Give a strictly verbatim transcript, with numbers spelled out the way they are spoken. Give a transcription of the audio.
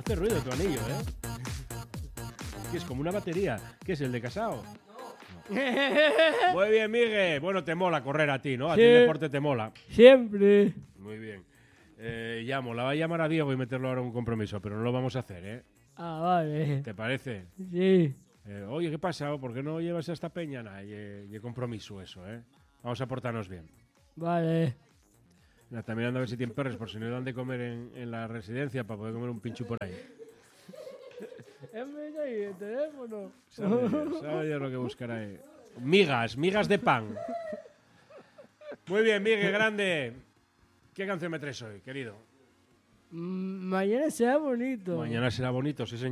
hace ruido tu anillo, ¿eh? Que es como una batería. ¿Qué es, el de casado? No. Muy bien, Miguel. Bueno, te mola correr a ti, ¿no? A Sí. ti el deporte te mola. Siempre. Muy bien. Eh, llamo, la va a llamar a Diego y meterlo ahora en un compromiso, pero no lo vamos a hacer, ¿eh? Ah, vale. ¿Te parece? Sí. Eh, oye, ¿qué pasa? ¿Por qué no llevas a esta peña? Nah, y, y compromiso eso, ¿eh? Vamos a portarnos bien. Vale. Nah, está mirando a ver si tienen perros, por si no dan de comer en, en la residencia para poder comer un pincho por ahí. Es mi ahí el teléfono. Sabe Dios, sabe Dios lo que buscará ahí. Migas, migas de pan. Muy bien, Miguel, grande. ¿Qué canción me traes hoy, querido? Mm, mañana será bonito. Mañana será bonito, sí, señor.